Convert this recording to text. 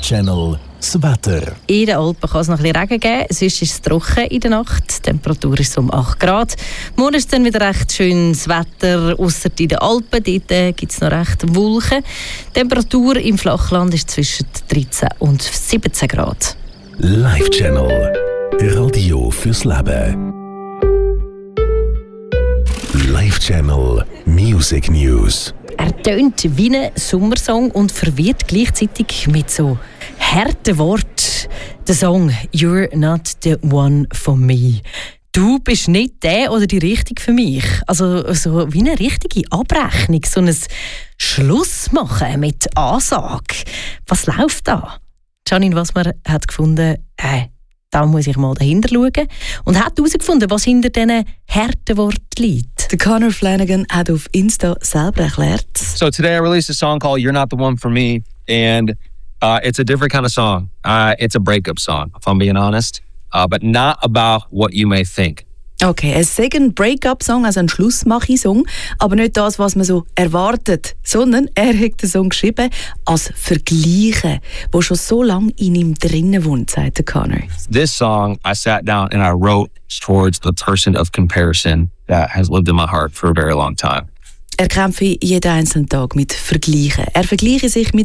Channel das Wetter. In den Alpen kann es noch ein bisschen Regen geben, sonst ist es trocken in der Nacht. Die Temperatur ist um 8 Grad. Morgen ist dann wieder recht schönes Wetter, ausser in den Alpen. Dort gibt es noch recht Wolken. Die Temperatur im Flachland ist zwischen 13 und 17 Grad. Live Channel. Radio fürs Leben. Live Channel Music News. Er tönt wie ein Sommersong und verwirrt gleichzeitig mit so harten Worten. Der Song «You're not the one for me». Du bist nicht der oder die Richtige für mich. Also so wie eine richtige Abrechnung, so ein Schluss machen mit Ansage. Was läuft da? Janine Wassmer hat gefunden, da muss ich mal dahinter schauen und hat herausgefunden, was hinter diesen harten Worten liegt. Der Conor Flanagan hat auf Insta selber erklärt. So today I released a song called You're Not the One for Me, and it's a different kind of song. It's a breakup song, if I'm being honest, but not about what you may think. Okay, es ist ein Break-up-Song, also ein Schlussmachi-Song, aber nicht das, was man so erwartet, sondern er hat den Song geschrieben als Vergleichen, wo schon so lange in ihm drinnen wohnt, sagt der Conor. This song, I sat down and I wrote towards the person of comparison that has lived in my heart for a very long time. Er kämpfe jeden einzelnen Tag mit Vergleichen. Er vergleiche sich mit